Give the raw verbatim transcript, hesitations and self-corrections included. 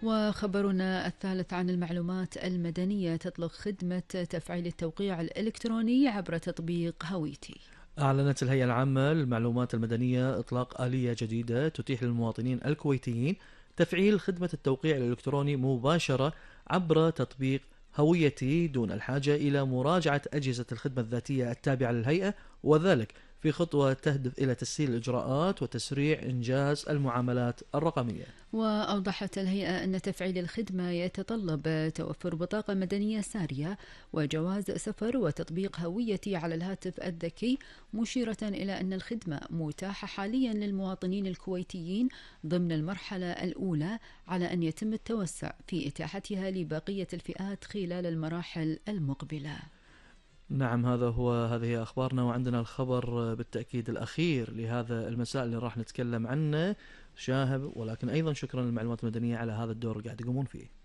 وخبرنا الثالث عن المعلومات المدنية، تطلق خدمة تفعيل التوقيع الإلكتروني عبر تطبيق هويتي. أعلنت الهيئة العامة للمعلومات المدنية إطلاق آلية جديدة تتيح للمواطنين الكويتيين تفعيل خدمة التوقيع الإلكتروني مباشرة عبر تطبيق هويتي دون الحاجة إلى مراجعة أجهزة الخدمة الذاتية التابعة للهيئة، وذلك في خطوة تهدف إلى تسهيل الإجراءات وتسريع إنجاز المعاملات الرقمية. وأوضحت الهيئة أن تفعيل الخدمة يتطلب توفر بطاقة مدنية سارية وجواز سفر وتطبيق هويتي على الهاتف الذكي، مشيرة إلى أن الخدمة متاحة حاليا للمواطنين الكويتيين ضمن المرحلة الأولى، على أن يتم التوسع في إتاحتها لبقية الفئات خلال المراحل المقبلة. نعم، هذا هو هذه هي أخبارنا، وعندنا الخبر بالتأكيد الأخير لهذا المساء اللي راح نتكلم عنه شاهب، ولكن أيضا شكرا للمعلومات المدنية على هذا الدور اللي قاعد يقومون فيه.